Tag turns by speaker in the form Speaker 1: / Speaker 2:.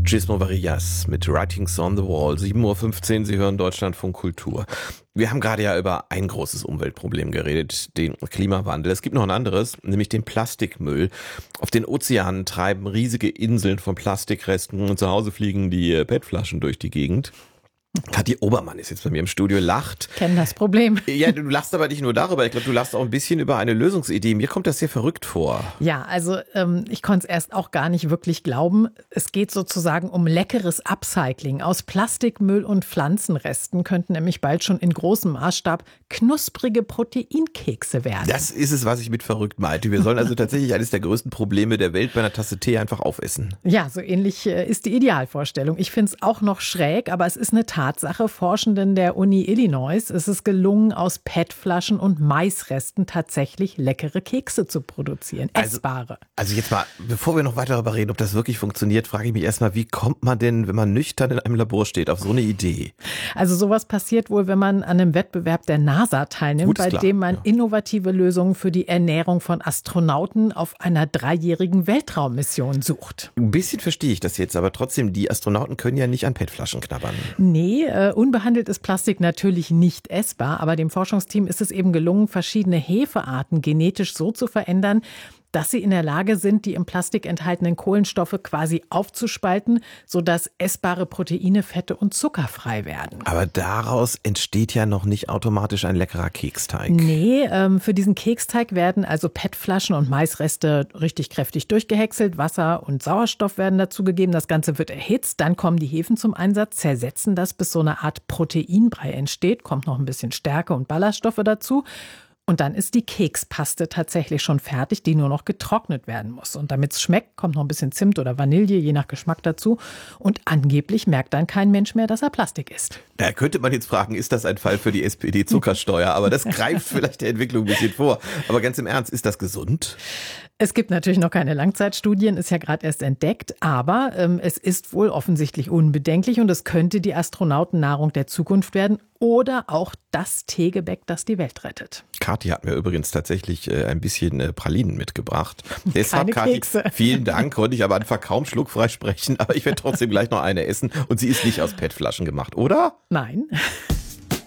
Speaker 1: Gismo Varillas mit Writings on the Wall. 7:15 Uhr, Sie hören Deutschlandfunk Kultur. Wir haben gerade ja über ein großes Umweltproblem geredet, den Klimawandel. Es gibt noch ein anderes, nämlich den Plastikmüll. Auf den Ozeanen treiben riesige Inseln von Plastikresten und zu Hause fliegen die PET-Flaschen durch die Gegend. Kathi Obermann ist jetzt bei mir im Studio, lacht.
Speaker 2: Kennen das Problem.
Speaker 1: Ja, du lachst aber nicht nur darüber, ich glaube, du lachst auch ein bisschen über eine Lösungsidee. Mir kommt das sehr verrückt vor.
Speaker 2: Ja, also ich konnte es erst auch gar nicht wirklich glauben. Es geht sozusagen um leckeres Upcycling. Aus Plastikmüll und Pflanzenresten könnten nämlich bald schon in großem Maßstab knusprige Proteinkekse werden.
Speaker 1: Das ist es, was ich mit verrückt meinte. Wir sollen also tatsächlich eines der größten Probleme der Welt bei einer Tasse Tee einfach aufessen.
Speaker 2: Ja, so ähnlich ist die Idealvorstellung. Ich finde es auch noch schräg, aber es ist eine Tatsache. Forschenden der Uni Illinois ist es gelungen, aus PET-Flaschen und Maisresten tatsächlich leckere Kekse zu produzieren. Essbare.
Speaker 1: Also jetzt mal, bevor wir noch weiter darüber reden, ob das wirklich funktioniert, frage ich mich erstmal, wie kommt man denn, wenn man nüchtern in einem Labor steht, auf so eine Idee?
Speaker 2: Also sowas passiert wohl, wenn man an einem Wettbewerb der NASA teilnimmt, bei dem man innovative Lösungen für die Ernährung von Astronauten auf einer 3-jährigen Weltraummission sucht.
Speaker 1: Ein bisschen verstehe ich das jetzt, aber trotzdem, die Astronauten können ja nicht an PET-Flaschen knabbern.
Speaker 2: Nee, unbehandelt ist Plastik natürlich nicht essbar, aber dem Forschungsteam ist es eben gelungen, verschiedene Hefearten genetisch so zu verändern, dass sie in der Lage sind, die im Plastik enthaltenen Kohlenstoffe quasi aufzuspalten, sodass essbare Proteine, Fette und Zucker frei werden.
Speaker 1: Aber daraus entsteht ja noch nicht automatisch ein leckerer Keksteig.
Speaker 2: Nee, für diesen Keksteig werden also PET-Flaschen und Maisreste richtig kräftig durchgehäckselt. Wasser und Sauerstoff werden dazugegeben. Das Ganze wird erhitzt. Dann kommen die Hefen zum Einsatz, zersetzen das, bis so eine Art Proteinbrei entsteht. Kommt noch ein bisschen Stärke und Ballaststoffe dazu. Und dann ist die Kekspaste tatsächlich schon fertig, die nur noch getrocknet werden muss. Und damit es schmeckt, kommt noch ein bisschen Zimt oder Vanille, je nach Geschmack dazu. Und angeblich merkt dann kein Mensch mehr, dass er Plastik ist.
Speaker 1: Da könnte man jetzt fragen, ist das ein Fall für die SPD-Zuckersteuer? Aber das greift vielleicht der Entwicklung ein bisschen vor. Aber ganz im Ernst, ist das gesund?
Speaker 2: Es gibt natürlich noch keine Langzeitstudien, ist ja gerade erst entdeckt, aber es ist wohl offensichtlich unbedenklich und es könnte die Astronautennahrung der Zukunft werden oder auch das Teegebäck, das die Welt rettet.
Speaker 1: Kathi hat mir übrigens tatsächlich ein bisschen Pralinen mitgebracht. Deshalb,
Speaker 2: Keine
Speaker 1: Kathi,
Speaker 2: Kekse.
Speaker 1: vielen Dank, konnte ich aber einfach kaum schluckfrei sprechen, aber ich werde trotzdem gleich noch eine essen und sie ist nicht aus PET-Flaschen gemacht, oder?
Speaker 2: Nein.